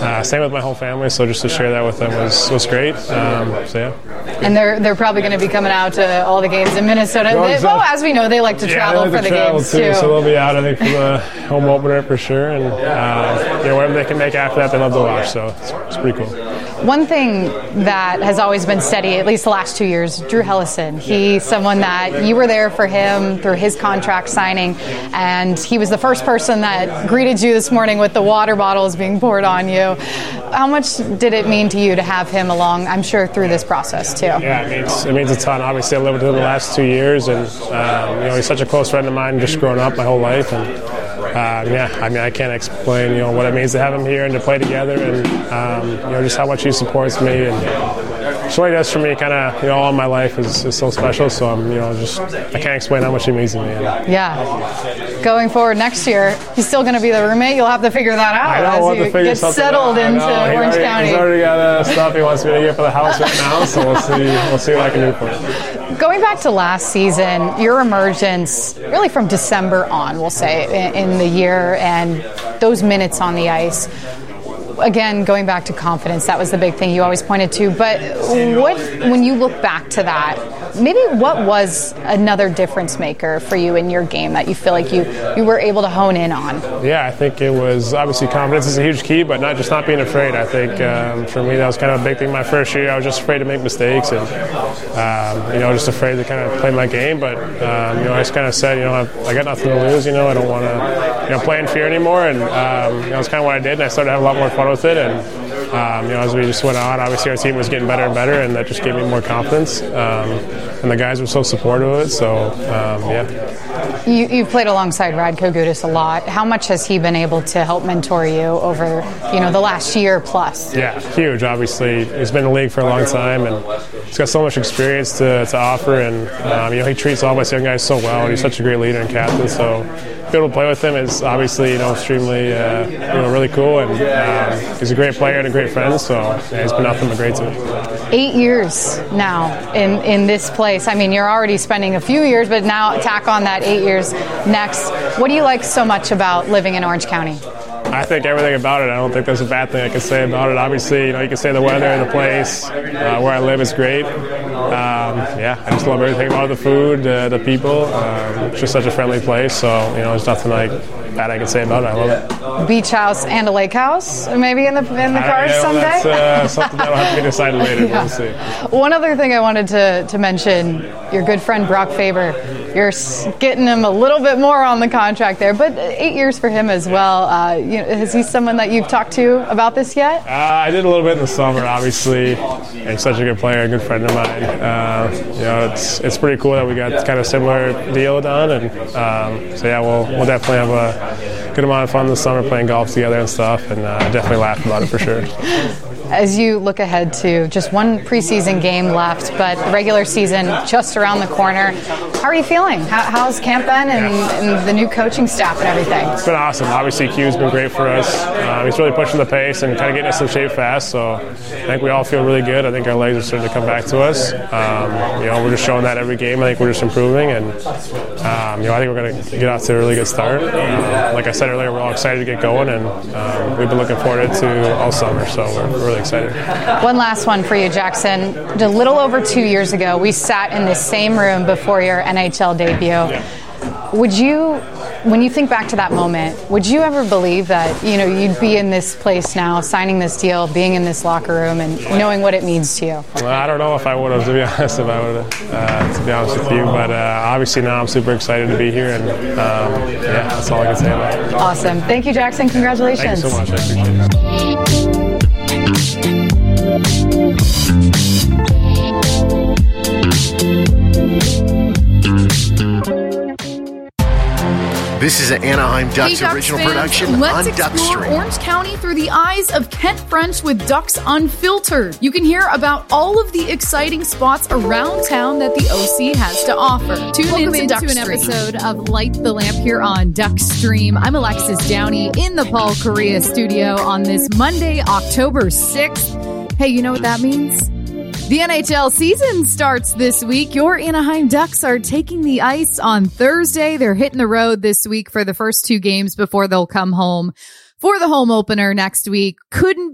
same with my whole family. So just to share that with them was great. And they're probably going to be coming out to all the games in Minnesota. As we know, they like to travel for the games too. So they'll be out, I think, for the home opener for sure. And whatever they can make after that, they love to watch. So it's pretty cool. One thing that has always been steady, at least the last 2 years, Drew Hellison. He's someone that you were there for him through his contract signing, and he was the first person that greeted you this morning with the water bottles being poured on you. How much did it mean to you to have him along, I'm sure, through this process too? Yeah, it means a ton. Obviously, I lived with him the last 2 years, and he's such a close friend of mine just growing up my whole life. And I can't explain, what it means to have him here and to play together, and just how much he supports me, and just what he does for me, kind of, all my life is so special. So I can't explain how much he means to me. Yeah. Going forward next year, he's still going to be the roommate. You'll have to figure that out as you get settled into Orange County. He's already got stuff he wants me to get for the house right now, so we'll see what I can do for him. Going back to last season, your emergence really from December on, we'll say, in the year, and those minutes on the ice. Again, going back to confidence, that was the big thing you always pointed to. But when you look back to that, maybe what was another difference maker for you in your game that you feel like you were able to hone in on? Yeah, I think it was obviously confidence is a huge key, but not being afraid. I think for me that was kind of a big thing my first year. I was just afraid to make mistakes and just afraid to kind of play my game. But I just kind of said, I got nothing to lose. I don't want to play in fear anymore. And that's kind of what I did. And I started to have a lot more fun with it. And as we just went on, obviously our team was getting better and better, and that just gave me more confidence. And the guys were so supportive of it. So You've played alongside Radko Gudas a lot. How much has he been able to help mentor you over, the last year plus? Yeah, huge. Obviously, he's been in the league for a long time, and he's got so much experience to offer. And he treats all of us young guys so well. He's such a great leader and captain. So being able to play with him is obviously extremely really cool. And he's a great player and a great friend. So he's been nothing but great to me. 8 years now in this place. I mean, you're already spending a few years, but now tack on that 8 years next. What do you like so much about living in Orange County? I think everything about it. I don't think there's a bad thing I can say about it. Obviously, you can say the weather, the place, where I live is great. I just love everything about the food, the people. It's just such a friendly place. So, there's nothing bad I can say about it. I love it. Beach house and a lake house, maybe in the cars someday? That's something that'll have to be decided later. Yeah. We'll see. One other thing I wanted to mention, your good friend Brock Faber. You're getting him a little bit more on the contract there, but 8 years for him as well. Is he someone that you've talked to about this yet? I did a little bit in the summer, obviously. And such a good player, a good friend of mine. It's pretty cool that we got kind of similar deal done, and we'll definitely have a good amount of fun this summer playing golf together and stuff, and definitely laugh about it for sure. As you look ahead to just one preseason game left, but the regular season just around the corner, how are you feeling? How's camp been and the new coaching staff and everything? It's been awesome. Obviously, Q's been great for us. He's really pushing the pace and kind of getting us in shape fast, so I think we all feel really good. I think our legs are starting to come back to us. We're just showing that every game. I think we're just improving, and I think we're going to get off to a really good start. Like I said earlier, we're all excited to get going, and we've been looking forward to all summer, so we're really excited. One last one for you, Jackson. A little over 2 years ago, we sat in this same room before your NHL debut. Yeah. Would you, when you think back to that moment, would you ever believe that, you'd be in this place now, signing this deal, being in this locker room, and knowing what it means to you? Well, I don't know if I would have, to be honest, to be honest with you. But obviously now I'm super excited to be here, and that's all I can say about it. Awesome. Thank you, Jackson. Congratulations. Thank you so much. I appreciate it. This is an Anaheim Ducks original production Let's on Duck explore Stream. Orange County through the eyes of Kent French with Ducks Unfiltered. You can hear about all of the exciting spots around town that the OC has to offer. Welcome into an episode of Light the Lamp here on Duck Stream. I'm Alexis Downey in the Paul Correa studio on this Monday, October 6th. Hey, you know what that means? The NHL season starts this week. Your Anaheim Ducks are taking the ice on Thursday. They're hitting the road this week for the first two games before they'll come home for the home opener next week. Couldn't